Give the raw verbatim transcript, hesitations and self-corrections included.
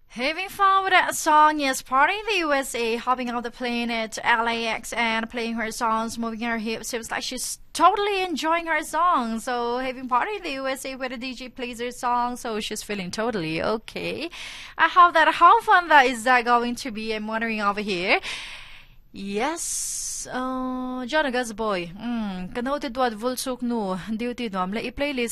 Having fun with that song, yes, party in the U S A, hopping off the plane at L A X and playing her songs, moving her hips. It was like she's totally enjoying her song. So having party in the U S A where the D J plays her song, so she's feeling totally okay. I hope that how fun that is that going to be. I'm wondering over here. Yes, uh, John Boy. Hmm, kanoted what Volsuk no, duty dom. La i-playlist